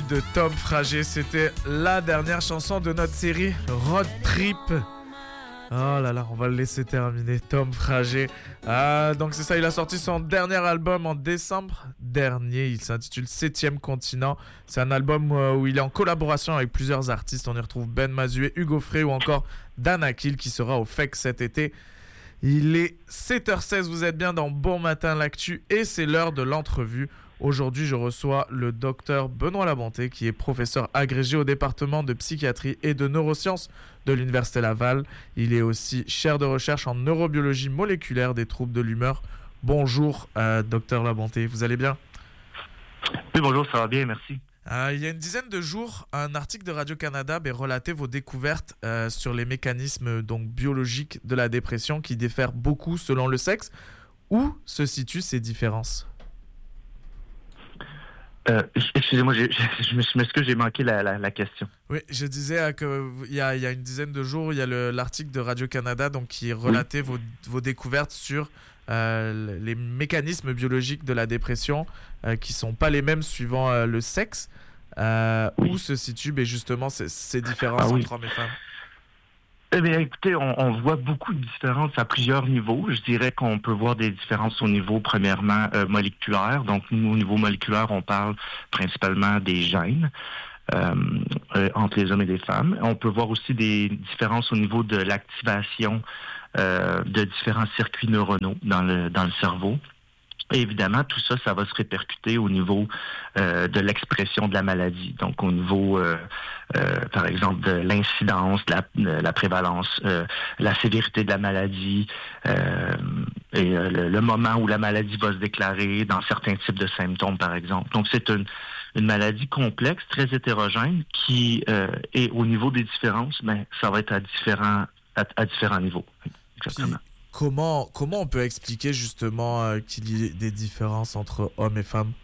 de Tom Frager. C'était la dernière chanson de notre série Road Trip. Oh là là, on va le laisser terminer, Tom Frager. Donc c'est ça, il a sorti son dernier album en décembre dernier. Il s'intitule 7e Continent. C'est un album où il est en collaboration avec plusieurs artistes. On y retrouve Ben Mazué, Hugo Frey ou encore Dan Akil qui sera au FEC cet été. Il est 7h16, vous êtes bien dans Bon Matin l'Actu et c'est l'heure de l'entrevue. Aujourd'hui, je reçois le docteur Benoît Labonté, qui est professeur agrégé au département de psychiatrie et de neurosciences de l'Université Laval. Il est aussi chaire de recherche en neurobiologie moléculaire des troubles de l'humeur. Bonjour, docteur Labonté, vous allez bien? Oui, bonjour, ça va bien, merci. Il y a une dizaine de jours, un article de Radio-Canada relatait vos découvertes sur les mécanismes biologiques de la dépression qui diffèrent beaucoup selon le sexe. Où se situent ces différences? Excusez-moi, je m'excuse, j'ai manqué la question. Oui, je disais qu'il y a une dizaine de jours, il y a l'article de Radio-Canada qui relatait vos découvertes sur les mécanismes biologiques de la dépression qui ne sont pas les mêmes suivant le sexe. Où se situent justement ces différences entre hommes et femmes? Eh bien, écoutez, on voit beaucoup de différences à plusieurs niveaux. Je dirais qu'on peut voir des différences au niveau, premièrement, moléculaire. Donc, nous, au niveau moléculaire, on parle principalement des gènes entre les hommes et les femmes. On peut voir aussi des différences au niveau de l'activation de différents circuits neuronaux dans le cerveau. Et évidemment, tout ça, ça va se répercuter au niveau de l'expression de la maladie. Donc, au niveau, par exemple, de l'incidence, la prévalence, la sévérité de la maladie et le moment où la maladie va se déclarer dans certains types de symptômes, par exemple. Donc, c'est une maladie complexe, très hétérogène, qui est au niveau des différences, mais ça va être à différents niveaux. Exactement. Comment on peut expliquer justement qu'il y ait des différences entre hommes et femmes?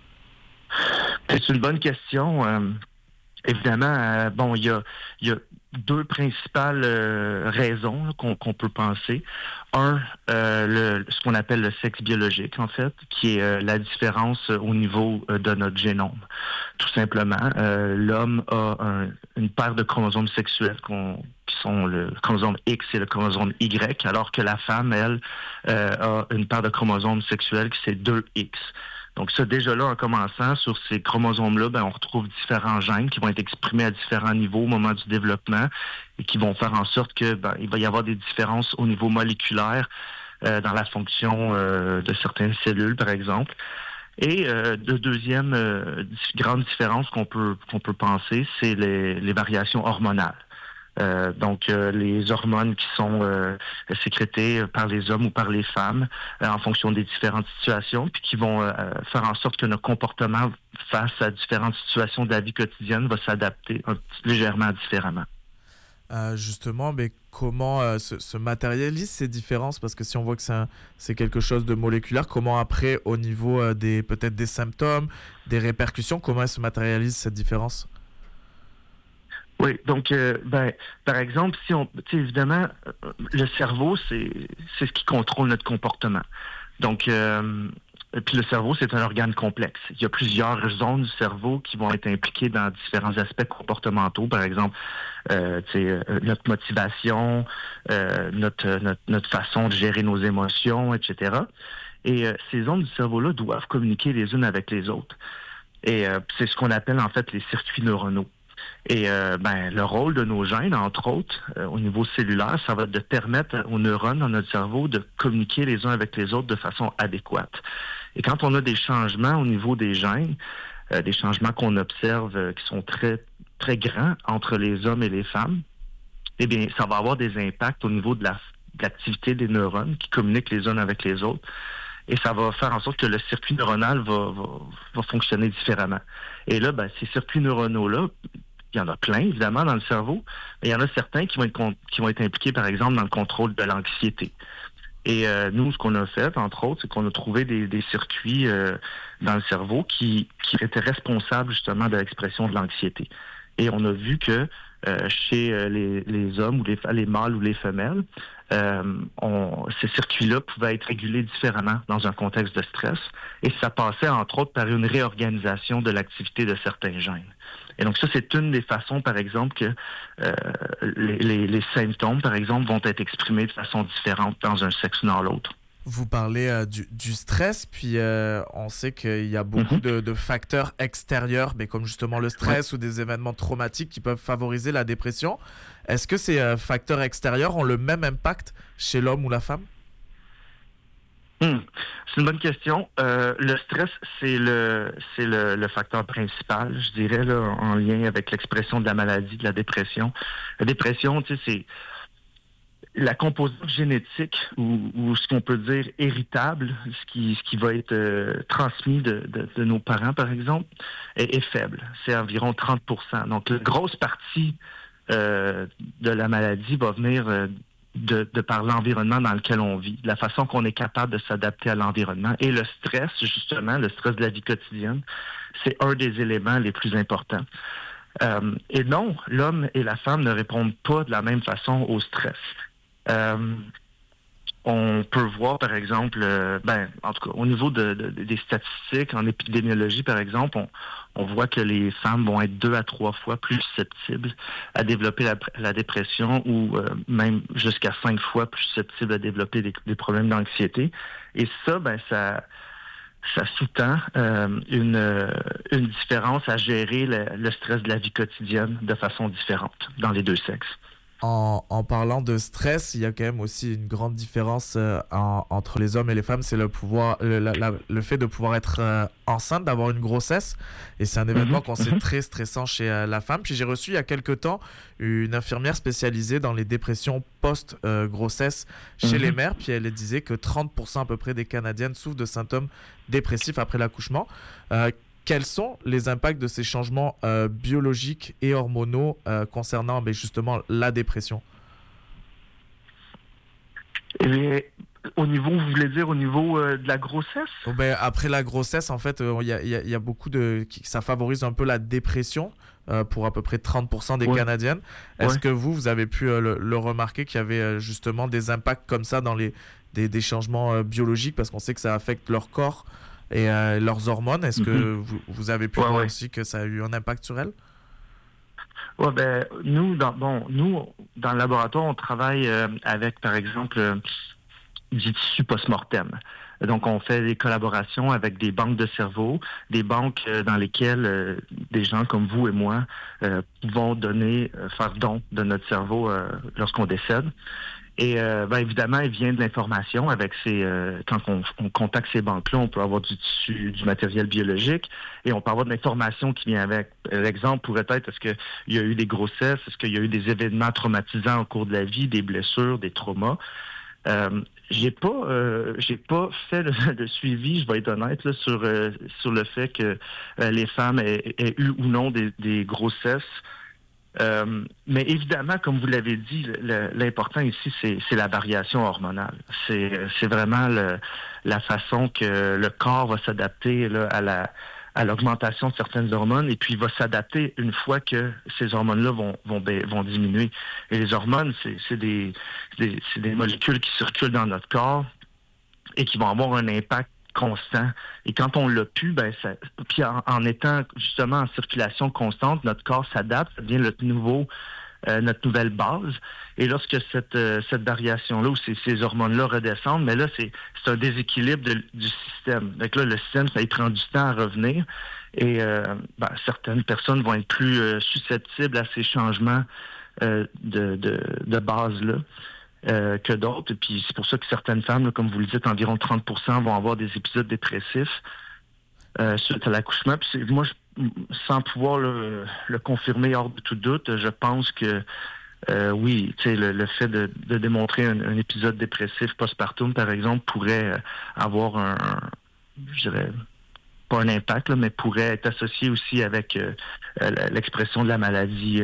C'est une bonne question. Évidemment, il y a deux principales raisons qu'on peut penser. Un, ce qu'on appelle le sexe biologique, en fait, qui est la différence au niveau de notre génome. Tout simplement, l'homme a une paire de chromosomes sexuels qui sont le chromosome X et le chromosome Y, alors que la femme, elle, a une paire de chromosomes sexuels qui c'est 2X. Donc ça, déjà là, en commençant, sur ces chromosomes-là, on retrouve différents gènes qui vont être exprimés à différents niveaux au moment du développement et qui vont faire en sorte que il va y avoir des différences au niveau moléculaire dans la fonction de certaines cellules, par exemple. Et de deuxième grande différence qu'on peut penser, c'est les variations hormonales. Donc, les hormones qui sont sécrétées par les hommes ou par les femmes en fonction des différentes situations, puis qui vont faire en sorte que notre comportement face à différentes situations de la vie quotidienne va s'adapter légèrement différemment. Justement, mais comment se matérialisent ces différences? Parce que si on voit que c'est quelque chose de moléculaire, comment après, au niveau peut-être des symptômes, des répercussions, comment se matérialise cette différence? Oui, donc, par exemple, évidemment, le cerveau, c'est ce qui contrôle notre comportement. Donc, puis le cerveau, c'est un organe complexe. Il y a plusieurs zones du cerveau qui vont être impliquées dans différents aspects comportementaux. Par exemple, notre motivation, notre façon de gérer nos émotions, etc. Et ces zones du cerveau-là doivent communiquer les unes avec les autres. Et c'est ce qu'on appelle en fait les circuits neuronaux. Et le rôle de nos gènes, entre autres, au niveau cellulaire, ça va de permettre aux neurones dans notre cerveau de communiquer les uns avec les autres de façon adéquate. Et quand on a des changements au niveau des gènes, des changements qu'on observe qui sont très, très grands entre les hommes et les femmes, eh bien, ça va avoir des impacts au niveau de l'activité des neurones qui communiquent les uns avec les autres. Et ça va faire en sorte que le circuit neuronal va fonctionner différemment. Et là, ces circuits neuronaux-là, il y en a plein, évidemment, dans le cerveau, mais il y en a certains qui vont être impliqués, par exemple, dans le contrôle de l'anxiété. Et nous, ce qu'on a fait, entre autres, c'est qu'on a trouvé des circuits dans le cerveau qui étaient responsables, justement, de l'expression de l'anxiété. Et on a vu que chez les hommes ou les mâles ou les femelles, ces circuits-là pouvaient être régulés différemment dans un contexte de stress. Et ça passait, entre autres, par une réorganisation de l'activité de certains gènes. Et donc ça, c'est une des façons, par exemple, que les symptômes, par exemple, vont être exprimés de façon différente dans un sexe ou dans l'autre. Vous parlez du stress, puis on sait qu'il y a beaucoup de facteurs extérieurs, mais comme justement le stress ou des événements traumatiques qui peuvent favoriser la dépression. Est-ce que ces facteurs extérieurs ont le même impact chez l'homme ou la femme? C'est une bonne question. Le stress, c'est le facteur principal, je dirais, là, en lien avec l'expression de la maladie, de la dépression. La dépression, tu sais, c'est la composante génétique ou ce qu'on peut dire héritable, ce qui va être transmis de nos parents, par exemple, est faible. C'est environ 30%. Donc, la grosse partie de la maladie va venir de par l'environnement dans lequel on vit, de la façon qu'on est capable de s'adapter à l'environnement. Et le stress, justement, le stress de la vie quotidienne, c'est un des éléments les plus importants. Et non, l'homme et la femme ne répondent pas de la même façon au stress. On peut voir, par exemple, en tout cas, au niveau des statistiques, en épidémiologie, par exemple, on voit que les femmes vont être 2 à 3 fois plus susceptibles à développer la dépression ou même jusqu'à 5 fois plus susceptibles à développer des problèmes d'anxiété. Et ça, ça sous-tend une différence à gérer le stress de la vie quotidienne de façon différente dans les deux sexes. En parlant de stress, il y a quand même aussi une grande différence entre les hommes et les femmes, c'est le fait de pouvoir être enceinte, d'avoir une grossesse. Et c'est un événement qu'on sait très stressant chez la femme. Puis j'ai reçu il y a quelque temps une infirmière spécialisée dans les dépressions post-grossesse chez les mères. Puis elle disait que 30% à peu près des Canadiennes souffrent de symptômes dépressifs après l'accouchement. Quels sont les impacts de ces changements biologiques et hormonaux concernant justement la dépression? Au niveau, vous voulez dire au niveau de la grossesse? Après la grossesse, en fait, il y a beaucoup ça favorise un peu la dépression pour à peu près 30% des Canadiennes. Est-ce que vous avez pu le remarquer qu'il y avait justement des impacts comme ça dans des changements biologiques, parce qu'on sait que ça affecte leur corps et leurs hormones? Est-ce que vous avez pu voir aussi que ça a eu un impact sur elles? Nous, dans le laboratoire, on travaille avec, par exemple, du tissu post-mortem. Donc, on fait des collaborations avec des banques de cerveau, des banques dans lesquelles des gens comme vous et moi vont faire don de notre cerveau lorsqu'on décède. Et évidemment, il vient de l'information avec quand on contacte ces banques-là, on peut avoir du tissu, du matériel biologique, et on peut avoir de l'information qui vient avec. L'exemple pourrait être, est-ce qu'il y a eu des grossesses, est-ce qu'il y a eu des événements traumatisants au cours de la vie, des blessures, des traumas. J'ai pas fait le suivi, je vais être honnête, là, sur le fait que les femmes aient eu ou non des grossesses. Mais évidemment, comme vous l'avez dit, l'important ici, c'est la variation hormonale. C'est vraiment la façon que le corps va s'adapter là, à l'augmentation de certaines hormones, et puis il va s'adapter une fois que ces hormones-là vont diminuer. Et les hormones, c'est des molécules qui circulent dans notre corps et qui vont avoir un impact constant. Et quand on l'a pu, puis en étant justement en circulation constante, notre corps s'adapte, ça devient notre nouvelle base. Et lorsque cette variation-là ou ces hormones-là redescendent, mais là, c'est un déséquilibre du système. Donc là, le système, ça y prend du temps à revenir. Et certaines personnes vont être plus susceptibles à ces changements de base-là. Que d'autres. Puis c'est pour ça que certaines femmes, là, comme vous le dites, environ 30% vont avoir des épisodes dépressifs suite à l'accouchement. Puis moi, sans pouvoir le confirmer hors de tout doute, je pense que oui, tu sais, le fait de démontrer un épisode dépressif postpartum, par exemple, pourrait avoir je dirais, pas un impact, là, mais pourrait être associé aussi avec l'expression de la maladie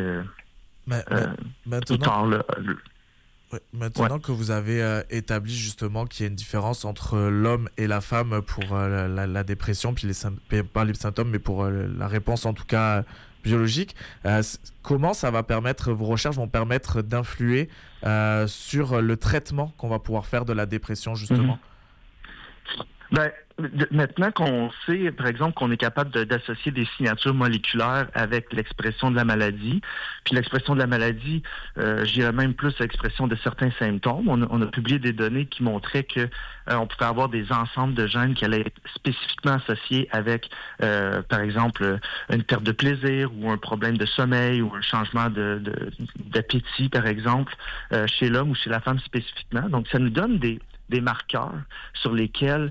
plus tard, là. Maintenant que vous avez établi justement qu'il y a une différence entre l'homme et la femme pour la dépression, puis pas les symptômes, mais pour la réponse en tout cas biologiques. Comment ça va permettre, vos recherches vont permettre d'influer sur le traitement qu'on va pouvoir faire de la dépression, justement? Ben, maintenant qu'on sait, par exemple, qu'on est capable d'associer des signatures moléculaires avec l'expression de la maladie, puis l'expression de la maladie, j'irais même plus à l'expression de certains symptômes. On a publié des données qui montraient que on pouvait avoir des ensembles de gènes qui allaient être spécifiquement associés avec, par exemple, une perte de plaisir ou un problème de sommeil ou un changement d'appétit, par exemple, chez l'homme ou chez la femme spécifiquement. Donc, ça nous donne des marqueurs sur lesquels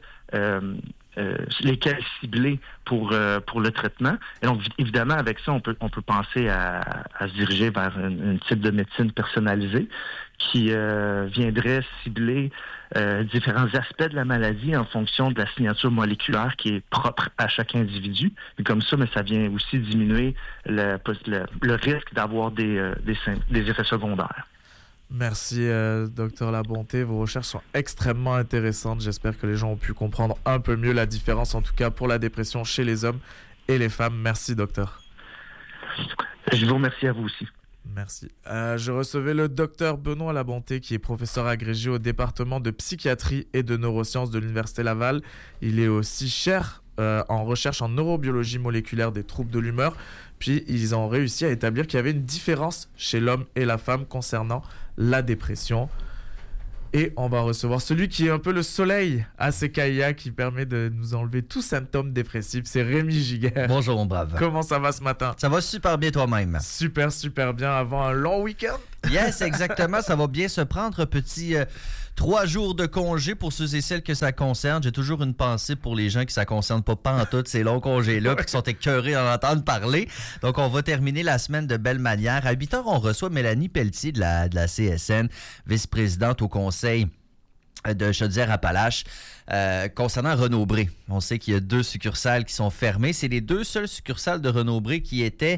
cibler pour le traitement. Et donc, évidemment, avec ça, on peut penser à se diriger vers un type de médecine personnalisée qui viendrait cibler différents aspects de la maladie en fonction de la signature moléculaire qui est propre à chaque individu. Et comme ça, mais ça vient aussi diminuer le risque d'avoir des effets secondaires. Merci, Dr Labonté. Vos recherches sont extrêmement intéressantes. J'espère que les gens ont pu comprendre un peu mieux la différence, en tout cas pour la dépression chez les hommes et les femmes. Merci, docteur. Je vous remercie à vous aussi. Merci. Je recevais le docteur Benoît Labonté, qui est professeur agrégé au département de psychiatrie et de neurosciences de l'Université Laval. Il est aussi chaire en recherche en neurobiologie moléculaire des troubles de l'humeur. Puis, ils ont réussi à établir qu'il y avait une différence chez l'homme et la femme concernant la dépression. Et on va recevoir celui qui est un peu le soleil à CKIA, qui permet de nous enlever tout symptôme dépressif. C'est Rémi Giguère. Bonjour, mon brave. Comment ça va ce matin? Ça va super bien toi-même. Super, super bien avant un long week-end. Yes, exactement. Ça va bien se prendre. Petit 3 jours de congé pour ceux et celles que ça concerne. J'ai toujours une pensée pour les gens qui ça concerne pas pantoute ces longs congés-là puis qui sont écœurés d'en entendre parler. Donc, on va terminer la semaine de belle manière. À 8h, on reçoit Mélanie Pelletier de la CSN, vice-présidente au conseil de Chaudière-Appalaches, concernant Renaud-Bré. On sait qu'il y a 2 succursales qui sont fermées. C'est les 2 seules succursales de Renaud-Bré qui étaient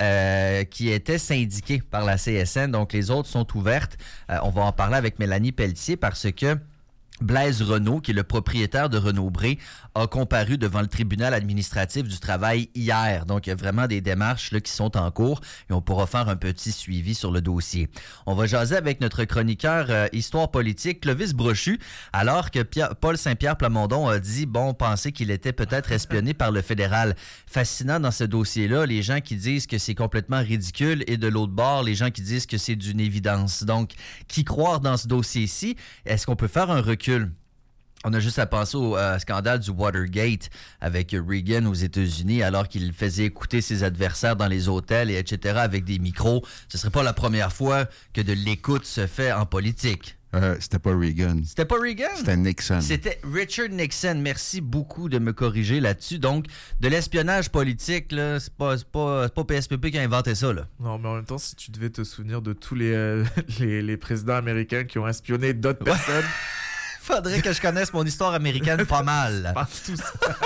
syndiquées par la CSN. Donc, les autres sont ouvertes. On va en parler avec Mélanie Pelletier parce que Blaise Renaud, qui est le propriétaire de Renaud-Bré, a comparu devant le tribunal administratif du travail hier. Donc, il y a vraiment des démarches là, qui sont en cours et on pourra faire un petit suivi sur le dossier. On va jaser avec notre chroniqueur Histoire politique, Clovis Brochu, alors que Paul Saint-Pierre Plamondon a dit, penser qu'il était peut-être espionné par le fédéral. Fascinant dans ce dossier-là, les gens qui disent que c'est complètement ridicule et de l'autre bord, les gens qui disent que c'est d'une évidence. Donc, qui croire dans ce dossier-ci? Est-ce qu'on peut faire un recul? On a juste à penser au scandale du Watergate avec Reagan aux États-Unis alors qu'il faisait écouter ses adversaires dans les hôtels et etc. avec des micros. Ce serait pas la première fois que de l'écoute se fait en politique. C'était pas Reagan. C'était pas Reagan? C'était Nixon. C'était Richard Nixon. Merci beaucoup de me corriger là-dessus. Donc, de l'espionnage politique, là, c'est pas PSPP qui a inventé ça, là. Non, mais en même temps, si tu devais te souvenir de tous les présidents américains qui ont espionné d'autres personnes... Faudrait que je connaisse mon histoire américaine pas mal. Pas tous.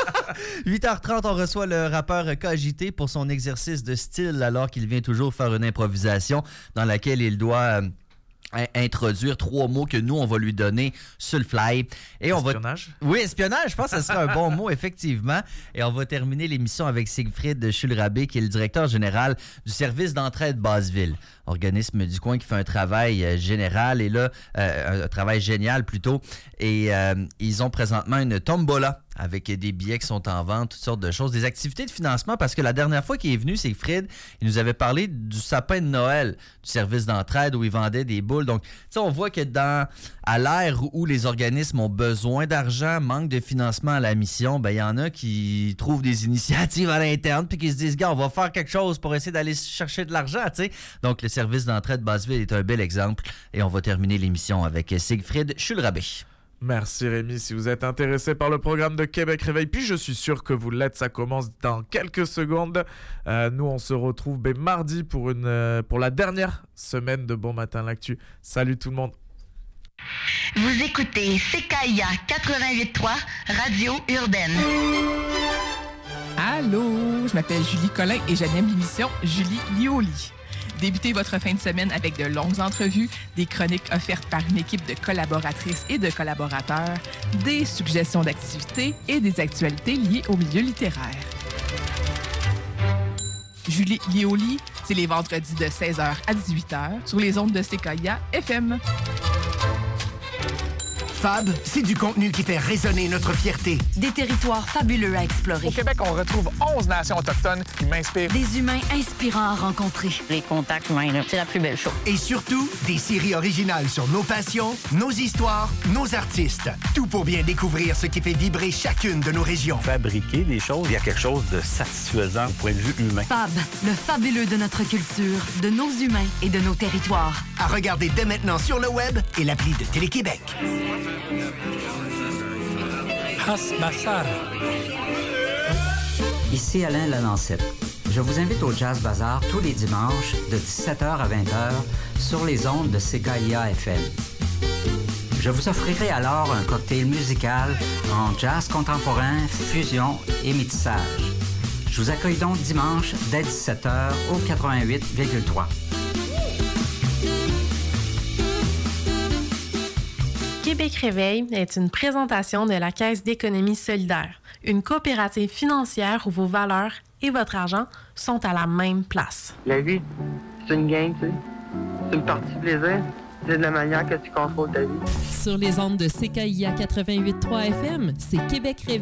8h30, on reçoit le rappeur KJT pour son exercice de style alors qu'il vient toujours faire une improvisation dans laquelle il doit... introduire 3 mots que nous, on va lui donner sur le fly. Et espionnage? Oui, espionnage, je pense que ce serait un bon mot, effectivement. Et on va terminer l'émission avec Siegfried Schulrabé, qui est le directeur général du service d'entraide Basseville, organisme du coin qui fait un travail général, et là, un travail génial plutôt. Et ils ont présentement une tombola avec des billets qui sont en vente, toutes sortes de choses, des activités de financement, parce que la dernière fois qu'il est venu, Siegfried, il nous avait parlé du sapin de Noël, du service d'entraide où il vendait des boules. Donc, tu sais, on voit que à l'ère où les organismes ont besoin d'argent, manque de financement à la mission, ben il y en a qui trouvent des initiatives à l'interne puis qui se disent, gars, on va faire quelque chose pour essayer d'aller chercher de l'argent, tu sais. Donc, le service d'entraide Basseville est un bel exemple et on va terminer l'émission avec Siegfried Schulrabé. Merci Rémi. Si vous êtes intéressé par le programme de Québec Réveil, puis je suis sûr que vous l'êtes, ça commence dans quelques secondes. Nous, on se retrouve mardi pour la dernière semaine de Bon Matin L'Actu. Salut tout le monde. Vous écoutez CKIA 88.3, Radio Urbaine. Allô, je m'appelle Julie Collin et j'anime l'émission Julie Lioli. Débutez votre fin de semaine avec de longues entrevues, des chroniques offertes par une équipe de collaboratrices et de collaborateurs, des suggestions d'activités et des actualités liées au milieu littéraire. Julie Lioli, c'est les vendredis de 16h à 18h sur les ondes de Sequoia FM. Fab, c'est du contenu qui fait résonner notre fierté. Des territoires fabuleux à explorer. Au Québec, on retrouve 11 nations autochtones qui m'inspirent. Des humains inspirants à rencontrer. Les contacts humains, c'est la plus belle chose. Et surtout, des séries originales sur nos passions, nos histoires, nos artistes. Tout pour bien découvrir ce qui fait vibrer chacune de nos régions. Fabriquer des choses, il y a quelque chose de satisfaisant au point de vue humain. Fab, le fabuleux de notre culture, de nos humains et de nos territoires. À regarder dès maintenant sur le web et l'appli de Télé-Québec. Ici Alain Lalancette. Je vous invite au Jazz Bazar tous les dimanches de 17h à 20h sur les ondes de CKIA FM. Je vous offrirai alors un cocktail musical en jazz contemporain, fusion et métissage. Je vous accueille donc dimanche dès 17h au 88,3. Québec Réveil est une présentation de la Caisse d'économie solidaire, une coopérative financière où vos valeurs et votre argent sont à la même place. La vie, c'est une game, tu sais. C'est une partie de plaisir. C'est de la manière que tu contrôles ta vie. Sur les ondes de CKIA 88.3 FM, c'est Québec Réveil.